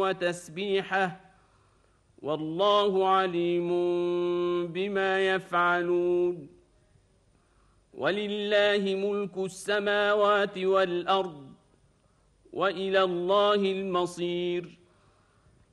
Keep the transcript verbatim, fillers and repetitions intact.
وتسبيحه والله عليم بما يفعلون ولله ملك السماوات والأرض وإلى الله المصير